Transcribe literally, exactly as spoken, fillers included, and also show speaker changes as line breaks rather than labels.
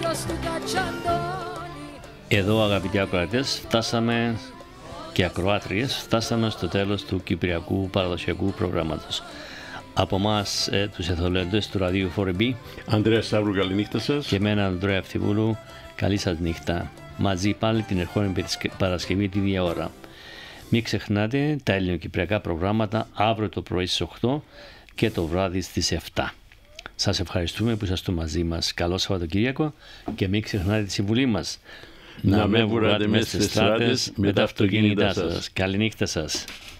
Εδώ, αγαπητοί ακροατές, φτάσαμε και ακροάτριες, φτάσαμε στο τέλος του Κυπριακού παραδοσιακού προγράμματος. Από εμάς, ε, τους εθελοντές του Ραδίου φορ μπι,
Ανδρέα Σταύρου, καλή νύχτα σας.
Και εμένα, Ανδρέα Αυτιβούλου, καλή σας νύχτα. Μαζί πάλι την ερχόμενη Παρασκευή τη ίδια ώρα. Μην ξεχνάτε τα ελληνοκυπριακά προγράμματα αύριο το πρωί στις οκτώ και το βράδυ στις επτά. Σας ευχαριστούμε που είσαστε μαζί μας. Καλό Σαββατοκύριακο και μην ξεχνάτε τη συμβουλή μας.
Να, να με βουράτε μέσα στις στράτες με τα αυτοκίνητά σας.
Καληνύχτα σας.